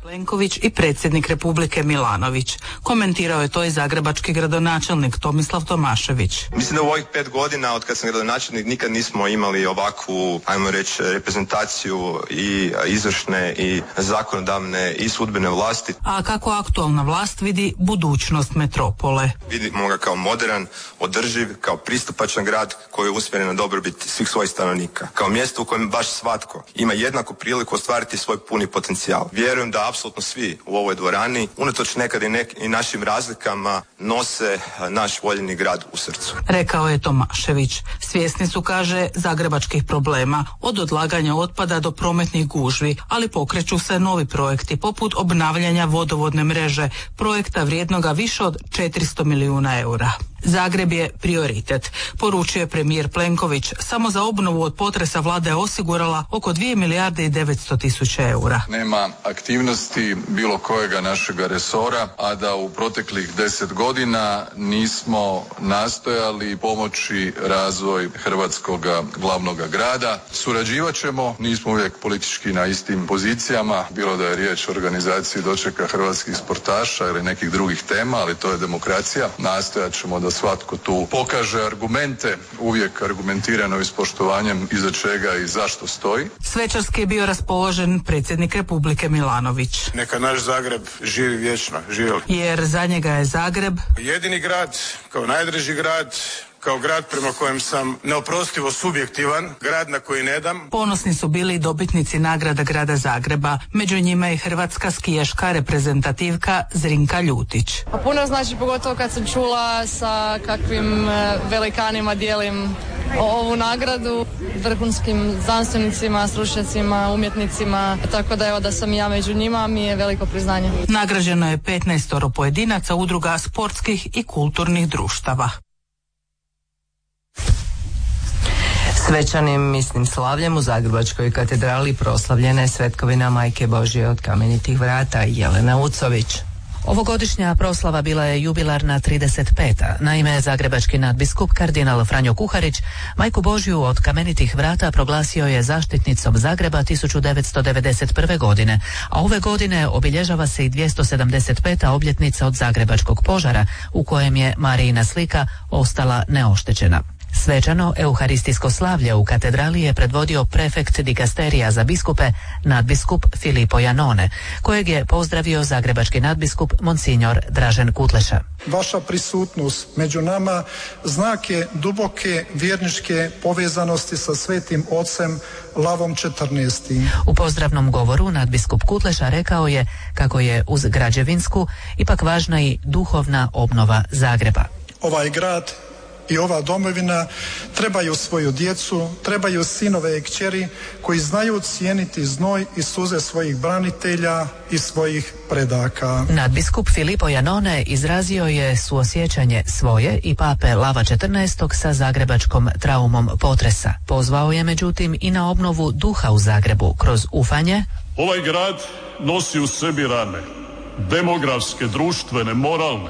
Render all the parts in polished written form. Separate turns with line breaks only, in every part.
Plenković i predsjednik Republike Milanović. Komentirao je to i zagrebački gradonačelnik Tomislav Tomašević.
Mislim da u ovih 5 godina od kad sam gradonačelnik nikad nismo imali ovakvu, ajmo reći, reprezentaciju i izvršne i zakonodavne i sudbene vlasti.
A kako aktualna vlast vidi budućnost metropole?
Vidimo ga kao moderan, održiv, kao pristupačan grad koji je usmjeren na dobrobit svih svojih stanovnika. Kao mjesto u kojem baš svatko ima jednaku priliku ostvariti svoj puni potencijal. Vjerujem da apsolutno svi u ovoj dvorani, unatoč nekad i našim razlikama, nose naš voljeni grad u srcu.
Rekao je Tomašević. Svjesni su, kaže, zagrebačkih problema, od odlaganja otpada do prometnih gužvi, ali pokreću se novi projekti poput obnavljanja vodovodne mreže, projekta vrijednoga više od 400 milijuna eura. Zagreb je prioritet, poručio je premijer Plenković. Samo za obnovu od potresa vlada je osigurala oko 2 milijarde i 900 tisuća eura.
Nema aktivnosti bilo kojega našega resora, a da u proteklih 10 godina nismo nastojali pomoći razvoj hrvatskoga glavnoga grada. Surađivat ćemo, nismo uvijek politički na istim pozicijama, bilo da je riječ o organizaciji dočeka hrvatskih sportaša ili nekih drugih tema, ali to je demokracija. Nastojat ćemo da svatko tu pokaže argumente, uvijek argumentirano i s poštovanjem iza čega i zašto stoji.
Svečarski je bio raspoložen predsjednik Republike Milanović.
Neka naš Zagreb živi vječno, živjeli.
Jer za njega je Zagreb
jedini grad, kao najdraži grad, kao grad prema kojem sam neoprostivo subjektivan, grad na koji ne dam.
Ponosni su bili i dobitnici nagrada grada Zagreba, među njima je hrvatska skijaška reprezentativka Zrinka Ljutić.
Pa puno znači, pogotovo kad sam čula sa kakvim velikanima dijelim ovu nagradu, vrhunskim znanstvenicima, stručnjacima, umjetnicima, tako da evo da sam ja među njima mi je veliko priznanje.
Nagrađeno je 15 pojedinaca, udruga sportskih i kulturnih društava.
Svečanim misnim slavljem u Zagrebačkoj katedrali proslavljena je svetkovina Majke Božje od Kamenitih vrata Jelena Ucović.
Ovogodišnja proslava bila je jubilarna 35. Naime, zagrebački nadbiskup kardinal Franjo Kuharić Majku Božju od Kamenitih vrata proglasio je zaštitnicom Zagreba 1991. godine, a ove godine obilježava se i 275. obljetnica od zagrebačkog požara u kojem je Marijina slika ostala neoštećena. Svečano euharistijsko slavlje u katedrali je predvodio prefekt dikasterija za biskupe, nadbiskup Filipo Janone, kojeg je pozdravio zagrebački nadbiskup Monsignor Dražen Kutleša.
Vaša prisutnost među nama znak je duboke vjerničke povezanosti sa Svetim Ocem Lavom XIV.
U pozdravnom govoru nadbiskup Kutleša rekao je kako je uz građevinsku ipak važna i duhovna obnova Zagreba.
Ovaj grad i ova domovina trebaju svoju djecu, trebaju sinove i kćeri koji znaju cijeniti znoj i suze svojih branitelja i svojih predaka.
Nadbiskup Filipo Janone izrazio je suosjećanje svoje i pape Lava XIV sa zagrebačkom traumom potresa. Pozvao je međutim i na obnovu duha u Zagrebu kroz ufanje.
Ovaj grad nosi u sebi rane, demografske, društvene, moralne,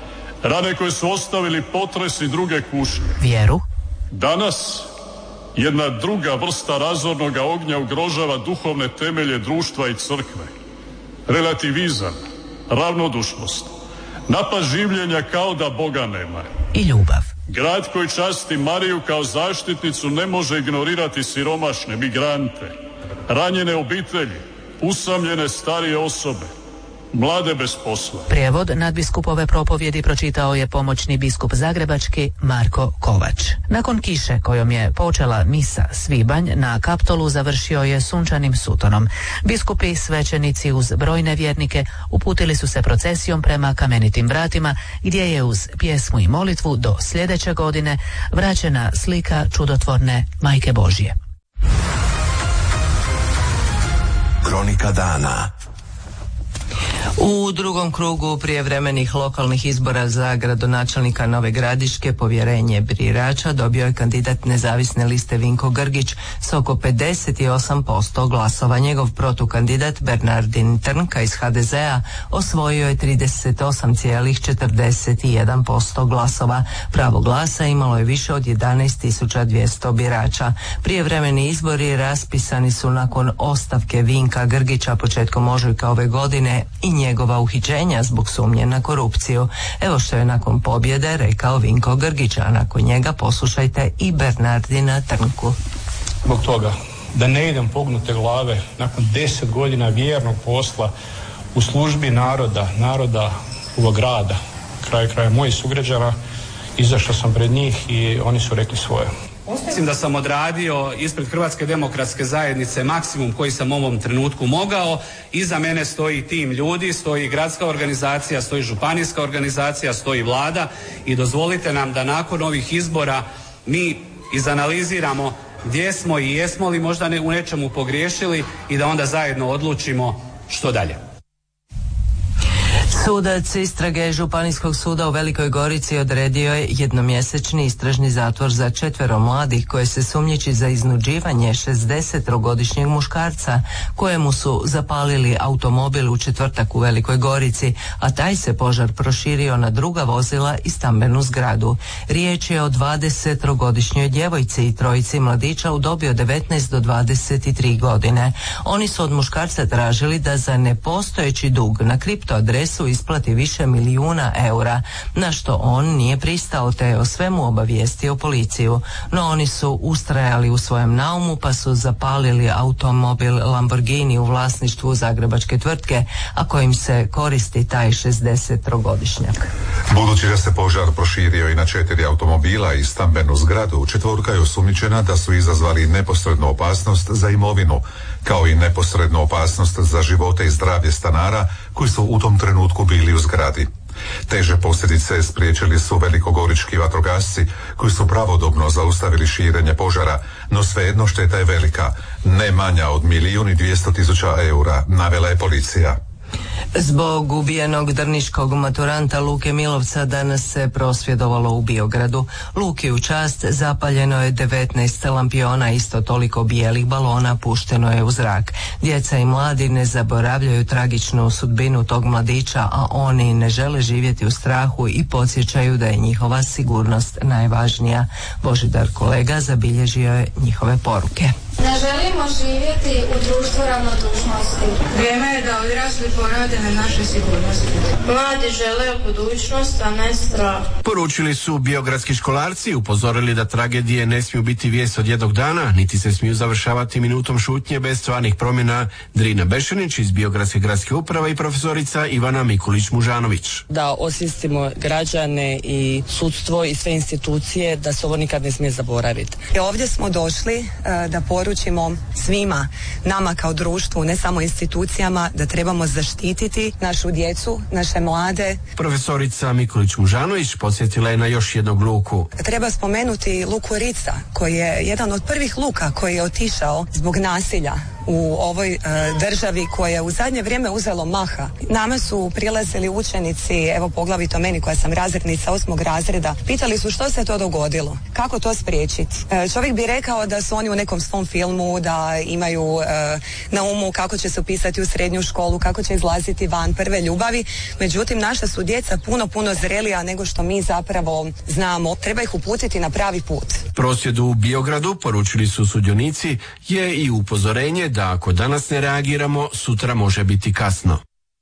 rane koje su ostavili potres i druge kušnje.
Vjeru.
Danas jedna druga vrsta razornog ognja ugrožava duhovne temelje društva i crkve. Relativizam, ravnodušnost, napad življenja kao da Boga nema.
I ljubav.
Grad koji časti Mariju kao zaštitnicu ne može ignorirati siromašne, migrante, ranjene obitelji, usamljene starije osobe, mlade bez posla.
Prijevod nadbiskupove propovjedi pročitao je pomoćni biskup zagrebački Marko Kovač. Nakon kiše kojom je počela misa svibanj, na Kaptolu završio je sunčanim sutonom. Biskupi, svećenici uz brojne vjernike uputili su se procesijom prema Kamenitim vratima, gdje je uz pjesmu i molitvu do sljedeće godine vraćena slika čudotvorne Majke Božje.
Kronika dana.
U drugom krugu prijevremenih lokalnih izbora za gradonačelnika Nove Gradiške povjerenje birača dobio je kandidat nezavisne liste Vinko Grgić s oko 58% glasova. Njegov protukandidat Bernardin Trnka iz HDZ-a osvojio je 38,41% glasova. Pravo glasa imalo je više od 11.200 birača. Prijevremeni izbori raspisani su nakon ostavke Vinka Grgića početkom ožujka ove godine i njegova uhićenja zbog sumnje na korupciju. Evo što je nakon pobjede rekao Vinko Grgić, a nakon njega poslušajte i Bernardina Trnku.
Zbog toga da ne idem pognute glave nakon 10 godina vjernog posla u službi naroda ovog grada, kraja mojih sugrađana, izašao sam pred njih i oni su rekli svoje.
Mislim da sam odradio ispred Hrvatske demokratske zajednice maksimum koji sam u ovom trenutku mogao. Iza mene stoji tim ljudi, stoji gradska organizacija, stoji županijska organizacija, stoji Vlada i dozvolite nam da nakon ovih izbora mi izanaliziramo gdje smo i jesmo li možda u nečemu pogriješili i da onda zajedno odlučimo što dalje.
Sudac istrage Županijskog suda u Velikoj Gorici odredio je jednomjesečni istražni zatvor za 4 mladih koje se sumnjiči za iznuđivanje 60-godišnjeg muškarca kojemu su zapalili automobil u četvrtak u Velikoj Gorici, a taj se požar proširio na druga vozila i stambenu zgradu. Riječ je o 20-godišnjoj djevojci i 3 mladića u dobi od 19 do 23 godine. Oni su od muškarca tražili da za nepostojeći dug na kripto adresu isplati više milijuna eura, na što on nije pristao te je o svemu obavijestio policiju. No oni su ustrajali u svojem naumu pa su zapalili automobil Lamborghini u vlasništvu zagrebačke tvrtke, a kojim se koristi taj 60-godišnjak.
Budući da se požar proširio i na 4 automobila i stambenu zgradu, 4 je osumnjičena da su izazvali neposrednu opasnost za imovinu, kao i neposrednu opasnost za živote i zdravlje stanara koji su u tom trenutku bili u zgradi. Teže posljedice spriječili su velikogorički vatrogasci koji su pravodobno zaustavili širenje požara, no svejedno šteta je velika, ne manja od 1.200.000 eura, navela je policija.
Zbog ubijenog drniškog maturanta Luke Milovca danas se prosvjedovalo u Biogradu. Luki u čast zapaljeno je 19 lampiona, isto toliko bijelih balona pušteno je u zrak. Djeca i mladi ne zaboravljaju tragičnu sudbinu tog mladića, a oni ne žele živjeti u strahu i podsjećaju da je njihova sigurnost najvažnija. Božidar Kolega zabilježio je njihove poruke.
Ne želimo živjeti u društvu ravnodušnosti. Vrijeme je da odrasli porade na našoj sigurnosti. Mladi žele budućnost, a ne strah.
Poručili su biogradski školarci, upozorili da tragedije ne smiju biti vijest od jednog dana, niti se smiju završavati minutom šutnje bez stvarnih promjena. Drina Bešanić iz Biogradske gradske uprave i profesorica Ivana Mikulić-Mužanović.
Da osvijestimo građane i sudstvo i sve institucije da se ovo nikad ne smije zaboraviti.
Ovdje smo došli da poručimo svima nama kao društvu, ne samo institucijama, da trebamo zaštititi našu djecu, naše mlade.
Profesorica Mikulić-Mužanović podsjetila je na još jednog luku.
Treba spomenuti luku Rica, koji je jedan od prvih luka koji je otišao zbog nasilja u ovoj državi koja je u zadnje vrijeme uzelo maha. Nama su prilazili učenici, evo poglavito meni koja sam razrednica 8. razreda, pitali su što se to dogodilo, kako to spriječiti. Čovjek bi rekao da su oni u nekom svom filmu, da imaju na umu kako će se upisati u srednju školu, kako će izlaziti van, prve ljubavi. Međutim, naša su djeca puno zrelija nego što mi zapravo znamo. Treba ih uputiti na pravi put.
Prosvjedu u Biogradu, poručili su sudionici, je i upozorenje da ako danas ne reagiramo, sutra može biti kasno.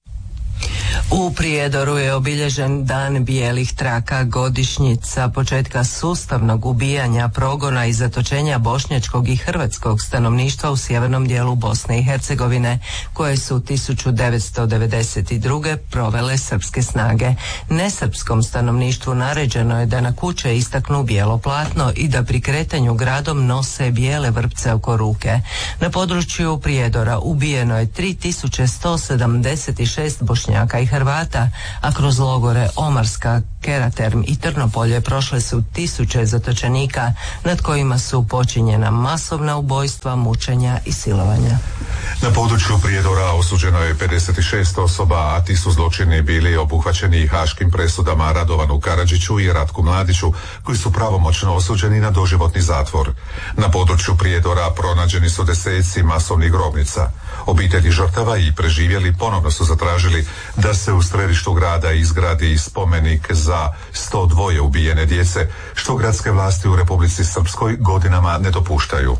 U Prijedoru je obilježen Dan bijelih traka, godišnjica početka sustavnog ubijanja, progona i zatočenja bošnjačkog i hrvatskog stanovništva u sjevernom dijelu Bosne i Hercegovine, koje su 1992. provele srpske snage. Nesrpskom stanovništvu naređeno je da na kuće istaknu bijelo platno i da pri kretanju gradom nose bijele vrpce oko ruke. Na području Prijedora ubijeno je 3176 Bošnjaka i Hrvata, a kroz logore Omarska, Keraterm i Trnopolje prošle su tisuće zatočenika nad kojima su počinjena masovna ubojstva, mučenja i silovanja.
Na području Prijedora osuđeno je 56 osoba, a ti su zločini bili obuhvaćeni haškim presudama Radovanu Karadžiću i Ratku Mladiću, koji su pravomoćno osuđeni na doživotni zatvor. Na području Prijedora pronađeni su deseci masovnih grobnica. Obitelji žrtava i preživjeli ponovno su zatražili da se u središtu grada izgradi spomenik za 102 ubijene djece, što gradske vlasti u Republici Srpskoj godinama ne dopuštaju.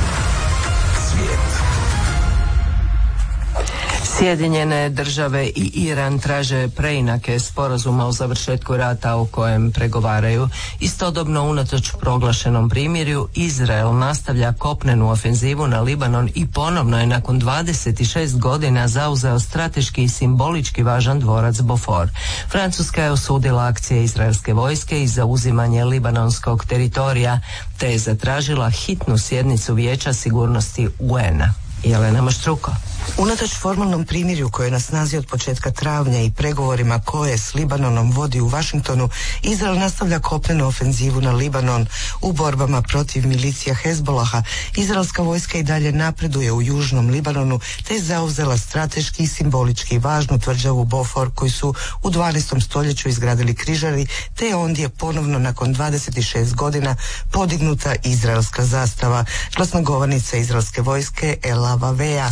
Sjedinjene države i Iran traže preinake sporazuma o završetku rata o kojem pregovaraju. Istodobno, unatoč proglašenom primirju, Izrael nastavlja kopnenu ofenzivu na Libanon i ponovno je nakon 26 godina zauzeo strateški i simbolički važan dvorac Bofor. Francuska je osudila akcije izraelske vojske i zauzimanje libanonskog teritorija, te je zatražila hitnu sjednicu Vijeća sigurnosti UN-a. Jelena Maštruko.
Unatoč formalnom primirju koje je na snazi od početka travnja i pregovorima koje s Libanonom vodi u Vašingtonu, Izrael nastavlja kopnenu ofenzivu na Libanon. U borbama protiv milicija Hezbolaha, izraelska vojska i dalje napreduje u južnom Libanonu, te je zauzela strateški i simbolički važnu tvrđavu Bofor, koju su u 12. stoljeću izgradili križari, te je ondje ponovno nakon 26 godina podignuta izraelska zastava. Glasnogovornica izraelske vojske Ela Vavea.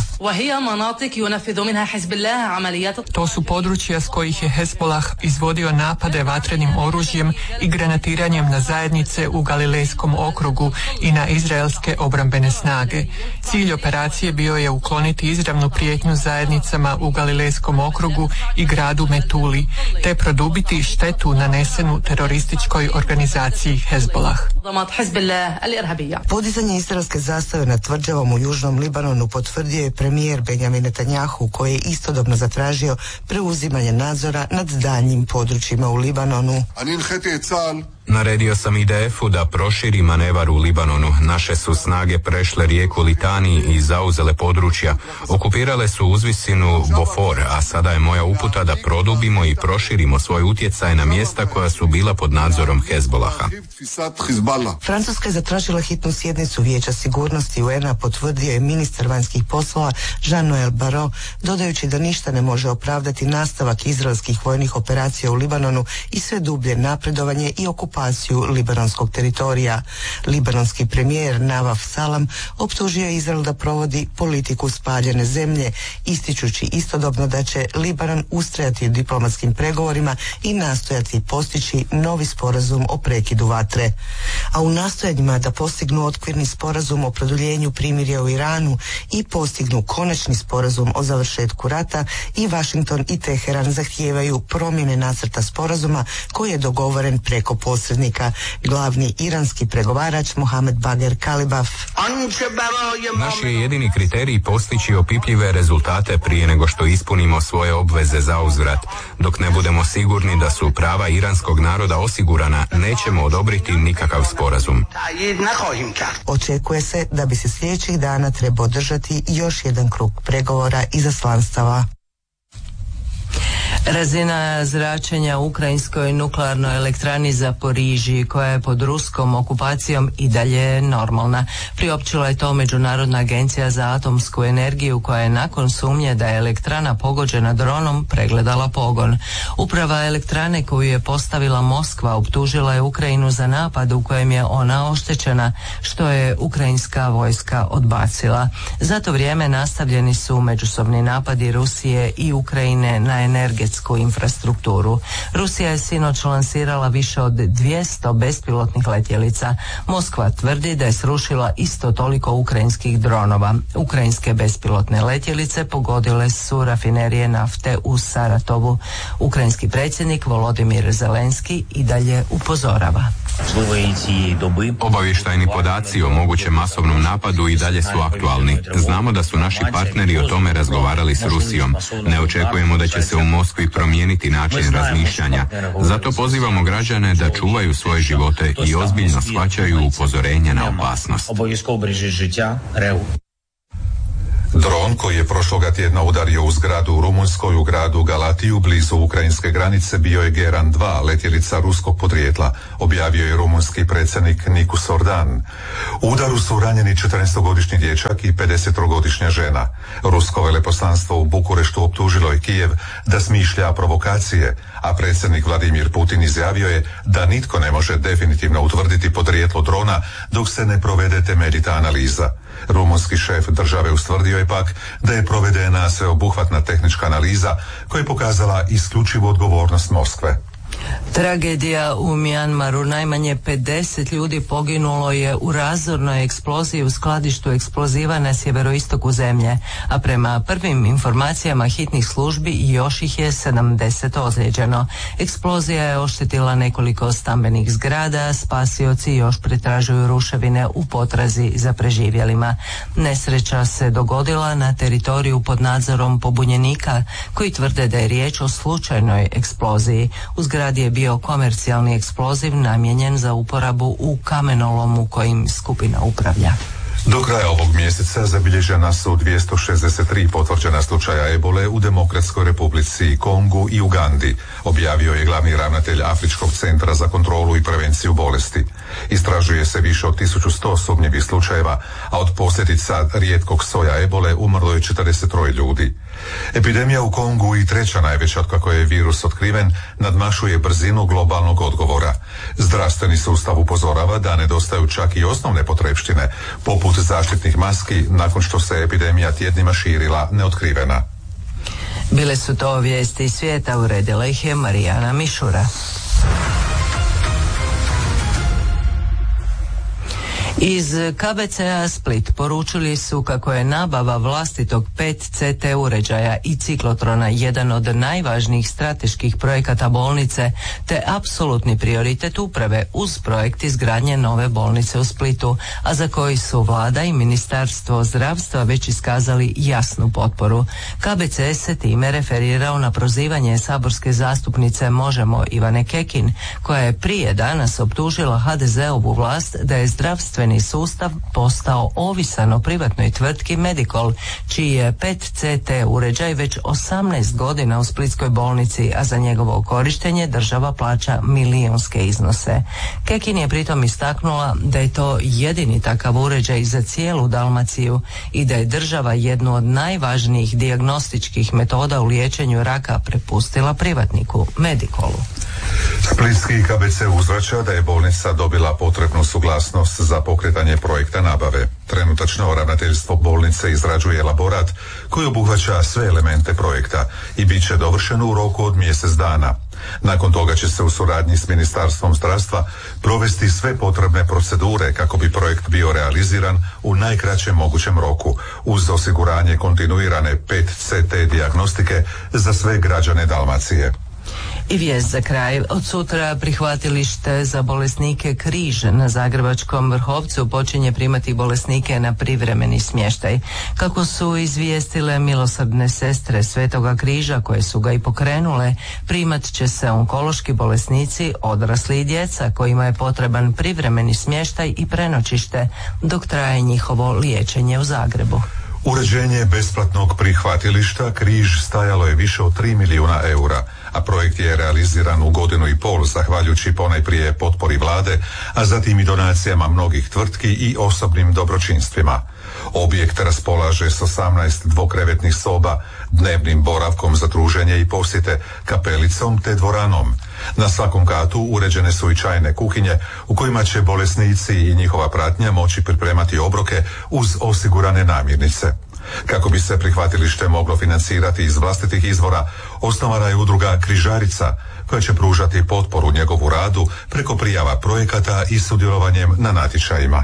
To su područja s kojih je Hezbolah izvodio napade vatrenim oružjem i granatiranjem na zajednice u Galilejskom okrugu i na izraelske obrambene snage. Cilj operacije bio je ukloniti izravnu prijetnju zajednicama u Galilejskom okrugu i gradu Metuli, te produbiti štetu nanesenu terorističkoj organizaciji Hezbolah.
Podizanje izraelske zastave nad tvrđavom u južnom Libanonu potvrdio je premijer Benjamin Netanjahu, koji je istodobno zatražio preuzimanje nadzora nad daljnjim područjima u Libanonu.
Naredio sam IDF-u da proširi manevar u Libanonu. Naše su snage prešle rijeku Litani i zauzele područja. Okupirale su uzvisinu Bofor, a sada je moja uputa da produbimo i proširimo svoj utjecaj na mjesta koja su bila pod nadzorom Hezbolaha.
Francuska je zatražila hitnu sjednicu Vijeća sigurnosti UN-a, potvrdio je ministar vanjskih poslova Jean-Noël Barrot, dodajući da ništa ne može opravdati nastavak izraelskih vojnih operacija u Libanonu i sve dublje napredovanje i okupaciju libanonskog teritorija. Libanonski premijer Nawaf Salam optužio je Izrael da provodi politiku spaljene zemlje, ističući istodobno da će Libanon ustrajati u diplomatskim pregovorima i nastojati postići novi sporazum o prekidu vatre. A u nastojanjima da postignu okvirni sporazum o produljenju primirja u Iranu i postignu konačni sporazum o završetku rata, i Washington i Teheran zahtijevaju promjene nacrta sporazuma koji je dogovoren preko posrednika. Glavni iranski pregovarač Mohamed Bager Kalibaf.
Naš je jedini kriterij postići opipljive rezultate prije nego što ispunimo svoje obveze za uzvrat. Dok ne budemo sigurni da su prava iranskog naroda osigurana, nećemo odobriti nikakav sporazum.
Očekuje se da bi se sljedećih dana trebao održati još jedan krug pregovora izaslanstava.
Razina zračenja u ukrajinskoj nuklearnoj elektrani Zaporižji, koja je pod ruskom okupacijom, i dalje je normalna. Priopćila je to Međunarodna agencija za atomsku energiju, koja je nakon sumnje da je elektrana pogođena dronom pregledala pogon. Uprava elektrane koju je postavila Moskva optužila je Ukrajinu za napad u kojem je ona oštećena, što je ukrajinska vojska odbacila. Za to vrijeme nastavljeni su međusobni napadi Rusije i Ukrajine na energetsku infrastrukturu. Rusija je sinoć lansirala više od 200 bespilotnih letjelica. Moskva tvrdi da je srušila isto toliko ukrajinskih dronova. Ukrajinske bespilotne letjelice pogodile su rafinerije nafte u Saratovu. Ukrajinski predsjednik Volodimir Zelenski i dalje upozorava.
Obavještajni podaci o mogućem masovnom napadu i dalje su aktualni. Znamo da su naši partneri o tome razgovarali s Rusijom. Ne očekujemo da će se u Moskvi promijeniti način razmišljanja. Zato pozivamo građane da čuvaju svoje živote i ozbiljno shvaćaju upozorenja na opasnost.
Dron koji je prošloga tjedna udario u zgradu u Rumunjskoj u gradu Galatiju blizu ukrajinske granice bio je Geran 2, letjelica ruskog podrijetla, objavio je rumunjski predsjednik Nikus Ordan. U udaru su ranjeni 14-godišnji dječak i 50-godišnja žena. Rusko veleposlanstvo u Bukureštu optužilo je Kijev da smišlja provokacije, a predsjednik Vladimir Putin izjavio je da nitko ne može definitivno utvrditi podrijetlo drona dok se ne provede temeljita analiza. Rumunski šef države ustvrdio je pak da je provedena sveobuhvatna tehnička analiza koja je pokazala isključivu odgovornost Moskve.
Tragedija u Mjanmaru. Najmanje 50 ljudi poginulo je u razornoj eksploziji u skladištu eksploziva na sjeveroistoku zemlje, a prema prvim informacijama hitnih službi još ih je 70 ozlijeđeno. Eksplozija je oštetila nekoliko stambenih zgrada, spasioci još pretražuju ruševine u potrazi za preživjelima. Nesreća se dogodila na teritoriju pod nadzorom pobunjenika koji tvrde da je riječ o slučajnoj eksploziji. U zgradi je bio komercijalni eksploziv namijenjen za uporabu u kamenolomu kojim skupina upravlja.
Do kraja ovog mjeseca zabilježena su 263 potvrđena slučaja ebole u Demokratskoj republici Kongu i Ugandi, objavio je glavni ravnatelj Afričkog centra za kontrolu i prevenciju bolesti. Istražuje se više od 1100 sumnjivih slučajeva, a od posljedica rijetkog soja ebole umrlo je 43 ljudi. Epidemija u Kongu i treća najveća otkako je virus otkriven nadmašuje brzinu globalnog odgovora. Zdravstveni sustav upozorava da nedostaju čak i osnovne potrepštine, poput zaštitnih maski, nakon što se epidemija tjednima širila neotkrivena.
Bile su to vijesti svijeta, uredila ih je Marijana Mišura. Iz KBC-a Split poručili su kako je nabava vlastitog 5CT uređaja i ciklotrona jedan od najvažnijih strateških projekata bolnice te apsolutni prioritet uprave uz projekt izgradnje nove bolnice u Splitu, a za koji su vlada i Ministarstvo zdravstva već iskazali jasnu potporu. KBC se time referirao na prozivanje saborske zastupnice Možemo Ivane Kekin, koja je prije danas optužila HDZ-ovu vlast da je zdravstveni sustav postao ovisan o privatnoj tvrtki Medicol, čiji je 5CT uređaj već 18 godina u splitskoj bolnici, a za njegovo korištenje država plaća milijunske iznose. Kekin je pritom istaknula da je to jedini takav uređaj za cijelu Dalmaciju i da je država jednu od najvažnijih dijagnostičkih metoda u liječenju raka prepustila privatniku Medicolu.
Splitski KBC uzvraća da je bolnica dobila potrebnu suglasnost za pokretanje projekta nabave. Trenutačno ravnateljstvo bolnice izrađuje elaborat koji obuhvaća sve elemente projekta i bit će dovršen u roku od mjesec dana. Nakon toga će se u suradnji s Ministarstvom zdravstva provesti sve potrebne procedure kako bi projekt bio realiziran u najkraćem mogućem roku, uz osiguranje kontinuirane 5CT dijagnostike za sve građane Dalmacije.
I vijest za kraj. Od sutra prihvatilište za bolesnike Križ na Zagrebačkom Vrhovcu počinje primati bolesnike na privremeni smještaj. Kako su izvijestile milosrdne sestre Svetoga Križa koje su ga i pokrenule, primat će se onkološki bolesnici, odrasli i djeca kojima je potreban privremeni smještaj i prenoćište dok traje njihovo liječenje u Zagrebu.
Uređenje besplatnog prihvatilišta Križ stajalo je više od 3 milijuna eura, a projekt je realiziran u godinu i pol zahvaljujući ponajprije potpori vlade, a zatim i donacijama mnogih tvrtki i osobnim dobročinstvima. Objekt raspolaže s 18 dvokrevetnih soba, dnevnim boravkom za druženje i posjete, kapelicom te dvoranom. Na svakom katu uređene su i čajne kuhinje u kojima će bolesnici i njihova pratnja moći pripremati obroke uz osigurane namirnice. Kako bi se prihvatilište moglo financirati iz vlastitih izvora, osnovana je udruga Križarica, koja će pružati potporu njegovu radu preko prijava projekata i sudjelovanjem na natječajima.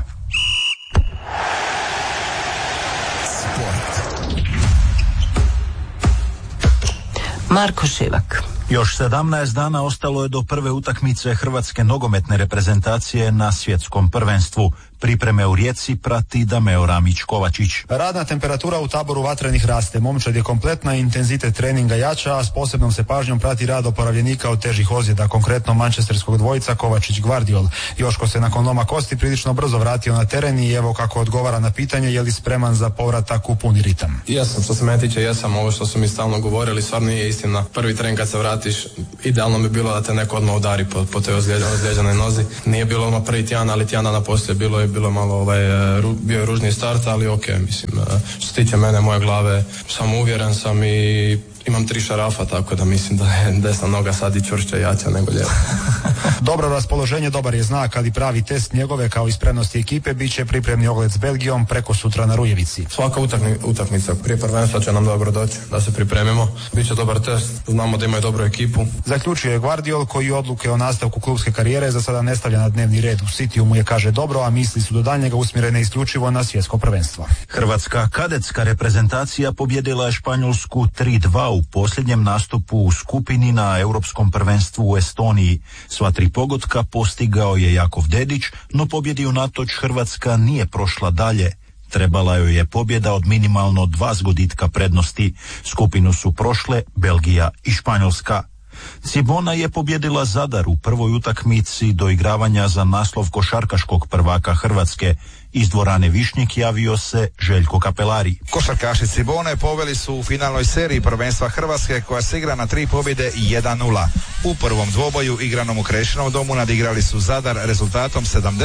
Marko Šivak.
Još 17 dana ostalo je do prve utakmice hrvatske nogometne reprezentacije na svjetskom prvenstvu. Pripreme u Rijeci prati Dameo Ramić-Kovačić.
Radna temperatura u taboru Vatrenih raste. Momčad je kompletna, intenzitet treninga jača, a s posebnom se pažnjom prati rad oporavljenika od težih ozljeda, konkretno mančesterskog dvojica Kovačić-Gvardiol. Joško se nakon loma kosti prilično brzo vratio na teren i evo kako odgovara na pitanje je li spreman za povratak u puni ritam.
Jesam, što se mene tiče jesam, ovo što su mi stalno govorili stvarno nije istina. Prvi tren kad se vratiš, idealno bi bilo da te neko odmah udari po toj ozlijeđenoj nozi. Nije bilo odmah prvi tjedan, ali tjedan dana poslije bilo malo bio je ružni start, ali ok, mislim, što se tiče mene, moje glave, sam uvjeren sam i imam 3 šarafa, tako da mislim da je desna noga sad i čvršća i jača nego lijeva.
Dobro raspoloženje dobar je znak, ali pravi test njegove kao i spremnosti ekipe bit će pripremni ogled s Belgijom preko sutra na Rujevici.
Svaka utakmica prije prvenstva će nam dobro doći, da se pripremimo. Biće dobar test, znamo da imaju dobru ekipu.
Zaključio je Gvardiol koji odluke o nastavku klubske karijere za sada ne stavlja na dnevni red. U Cityu mu je kaže dobro, a misli su do daljnjega usmjerene isključivo na svjetsko prvenstvo.
Hrvatska kadetska reprezentacija pobjedila je Španjolsku 3-2 u posljednjem nastupu u skupini na Europskom prvenstvu u Estoniji. Sva 3 pogotka postigao je Jakov Dedić, no pobjedi unatoč Hrvatska nije prošla dalje. Trebala joj je pobjeda od minimalno 2 zgoditka prednosti. Skupinu su prošle Belgija i Španjolska. Cibona je pobjedila Zadar u prvoj utakmici do igravanja za naslov košarkaškog prvaka Hrvatske. Iz dvorane Višnjik javio se Željko Kapelari.
Košarkaši Cibone poveli su u finalnoj seriji prvenstva Hrvatske koja se igra na 3 pobjede i 1-0. U prvom dvoboju igranom u Krešinovom domu nadigrali su Zadar rezultatom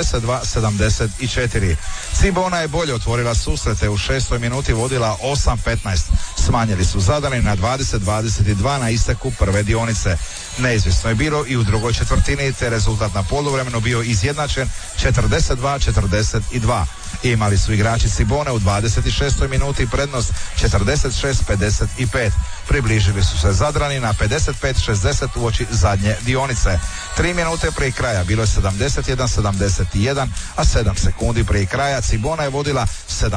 72-74. Cibona je bolje otvorila susrete, u 6. minuti vodila 8-15. Smanjili su Zadani na 20-22 na isteku prve dionice. Neizvjesno je bilo i u drugoj četvrtini, te rezultat na poluvremenu bio izjednačen 42-42. Imali su igrači Cibone u 26. minuti prednost 46-55. Približili su se Zadrani na 55-60 uoči zadnje dionice. 3 minute prije kraja bilo je 71-71, a 7 sekundi prije kraja Cibona je vodila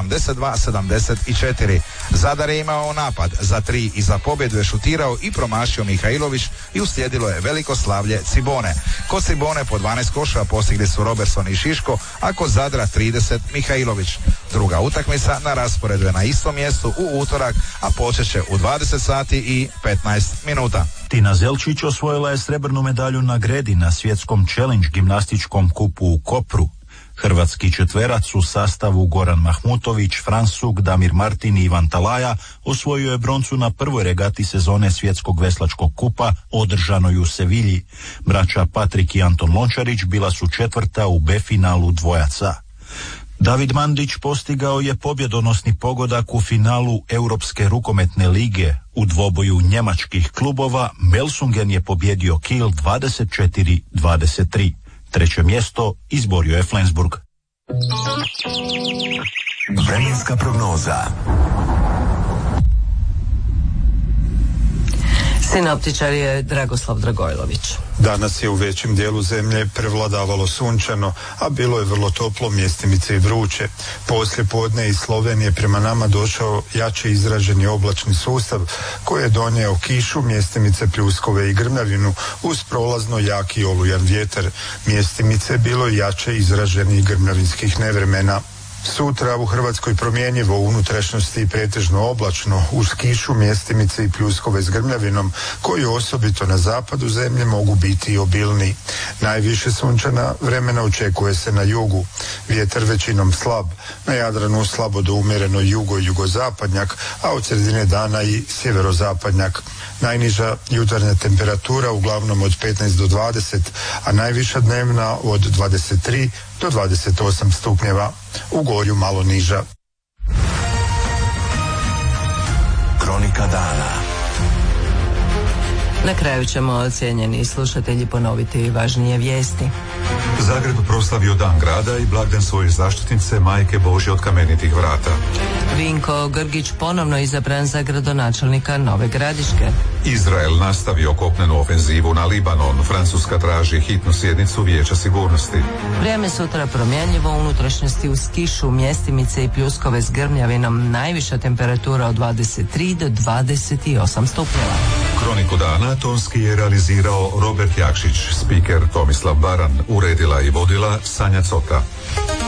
72-74. Zadar je imao napad za 3 i za pobjedu je šutirao i promašio Mihajlović i uslijedilo je veliko slavlje Cibone. Kod Cibone po 12 koševa postigli su Robertson i Šiško, a kod Zadra 30 Mihajlović. Druga utakmica na rasporedu je na istom mjestu u utorak, a počet će u 20 sati i 15 minuta.
Tina Zelčić osvojila je srebrnu medalju na gredi na svjetskom challenge gimnastičkom kupu u Kopru. Hrvatski četverac u sastavu Goran Mahmutović, Fransuk, Damir Martin i Ivan Talaja osvojio je broncu na prvoj regati sezone svjetskog veslačkog kupa održanoj u Sevilji. Braća Patrik i Anton Lončarić bila su četvrta u B finalu dvojaca. David Mandić postigao je pobjedonosni pogodak u finalu Europske rukometne lige. U dvoboju njemačkih klubova Melsungen je pobjedio Kiel 24-23. Treće mjesto izborio je Flensburg.
Vremenska prognoza.
Sinoptičar je Dragoslav Dragojlović.
Danas je u većem dijelu zemlje prevladavalo sunčano, a bilo je vrlo toplo, mjestimice i vruće. Poslije podne iz Slovenije prema nama došao jače izraženi oblačni sustav koji je donio kišu, mjestimice, pljuskove i grmljavinu uz prolazno jaki olujan vjetar. Mjestimice bilo je jače izraženih grmljavinskih nevremena. Sutra u Hrvatskoj promjenjivo, u unutrašnjosti pretežno oblačno, uz kišu, mjestimice i pljuskove s grmljavinom, koji osobito na zapadu zemlje mogu biti i obilni. Najviše sunčana vremena očekuje se na jugu. Vjetar većinom slab, na Jadranu slabo do umjereno jugo i jugozapadnjak, a od sredine dana i sjeverozapadnjak. Najniža jutarnja temperatura uglavnom od 15 do 20, a najviša dnevna od 23 do 28 stupnjeva. U Gorju malo niža.
Kronika dana.
Na kraju ćemo, cijenjeni slušatelji, ponoviti važnije vijesti.
Zagreb proslavio Dan grada i blagdan svoje zaštitnice Majke Božje od kamenitih vrata.
Vinko Grgić ponovno izabran za gradonačelnika Nove Gradiške.
Izrael nastavio kopnenu ofenzivu na Libanon. Francuska traži hitnu sjednicu Vijeća sigurnosti.
Vrijeme sutra promjenjivo, u unutrašnjosti uz kišu, mjestimice i pljuskove s grmljavinom, najviša temperatura od 23 do 28 stupnjeva.
Kroniku dana tonski je realizirao Robert Jakšić, spiker Tomislav Baran, uredila i vodila Sanja Cota.